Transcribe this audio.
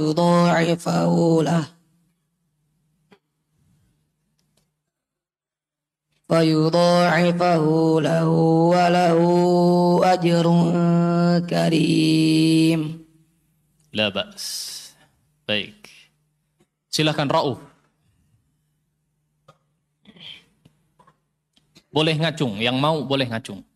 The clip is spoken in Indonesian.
يضاعفه له وله أجر كريم. La ba's. Baik. Silahkan Rauf. Boleh ngacung, yang mau boleh ngacung.